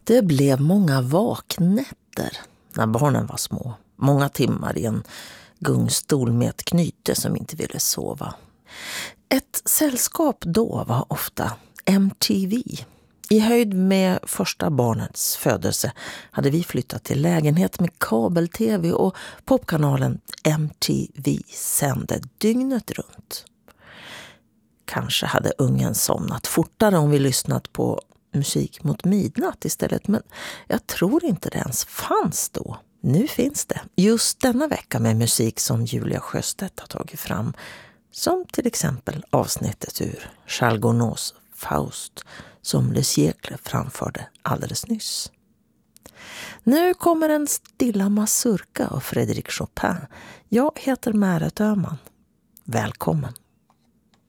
Det blev många vaknätter när barnen var små. Många timmar i en gungstol med ett knyte som inte ville sova. Ett sällskap då var ofta MTV. I höjd med första barnets födelse hade vi flyttat till lägenhet med kabel-tv och popkanalen MTV sände dygnet runt. Kanske hade ungen somnat fortare om vi lyssnat på musik mot midnatt istället, men jag tror inte det ens fanns då. Nu finns det, just denna vecka, med musik som Julia Sjöstedt har tagit fram, som till exempel avsnittet ur Charles Gounod's Faust som Le Siècle framförde alldeles nyss. Nu kommer en stilla mazurka av Frédéric Chopin. Jag heter Märet Öhman. Välkommen!